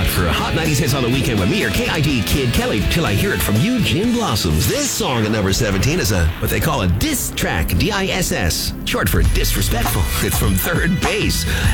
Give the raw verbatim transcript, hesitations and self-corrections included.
spot for a Hot nineties Hits on the Weekend with me, or K I D Kid Kelly, Till I Hear It From You, Gin Blossoms. This song at number seventeen is a what they call a diss track, D I S S, short for disrespectful. It's from Third Base.